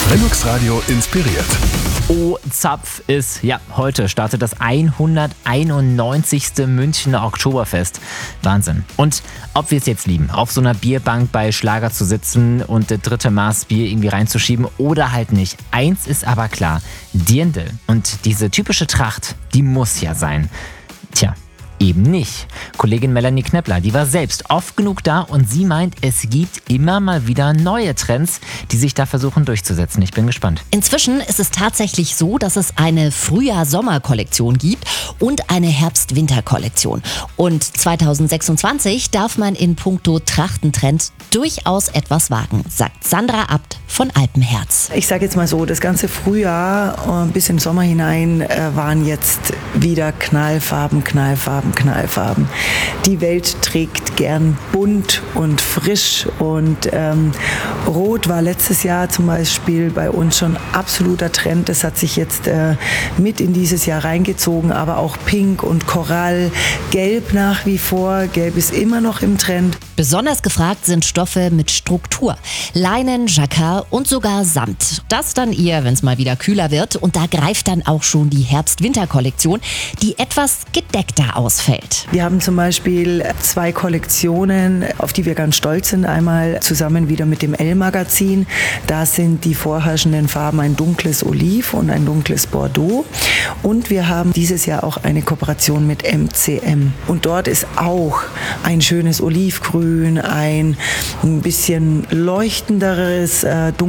Linux Radio inspiriert. O-Zapf ist, heute startet das 191. Münchner Oktoberfest. Wahnsinn. Und ob wir es jetzt lieben, auf so einer Bierbank bei Schlager zu sitzen und das dritte Maß Bier irgendwie reinzuschieben oder halt nicht. Eins ist aber klar, Dirndl und diese typische Tracht, die muss ja sein. Tja, eben nicht. Kollegin Melanie Knepler, die war selbst oft genug da und sie meint, es gibt immer mal wieder neue Trends, die sich da versuchen durchzusetzen. Ich bin gespannt. Inzwischen ist es tatsächlich so, dass es eine Frühjahr-Sommer-Kollektion gibt und eine Herbst-Winter-Kollektion. Und 2026 darf man in puncto Trachtentrend durchaus etwas wagen, sagt Sandra Abt von Alpenherz. Ich sage jetzt mal so, das ganze Frühjahr bis im Sommer hinein waren jetzt wieder Knallfarben. Die Welt trägt gern bunt und frisch und Rot war letztes Jahr zum Beispiel bei uns schon absoluter Trend. Das hat sich jetzt mit in dieses Jahr reingezogen, aber auch Pink und Korall, Gelb nach wie vor. Gelb ist immer noch im Trend. Besonders gefragt sind Stoffe mit Struktur. Leinen, Jacquard und sogar Samt. Das dann eher, wenn es mal wieder kühler wird. Und da greift dann auch schon die Herbst-Winter-Kollektion, die etwas gedeckter ausfällt. Wir haben zum Beispiel 2 Kollektionen, auf die wir ganz stolz sind. Einmal zusammen wieder mit dem L-Magazin. Da sind die vorherrschenden Farben ein dunkles Oliv und ein dunkles Bordeaux. Und wir haben dieses Jahr auch eine Kooperation mit MCM. Und dort ist auch ein schönes Olivgrün, ein bisschen leuchtenderes,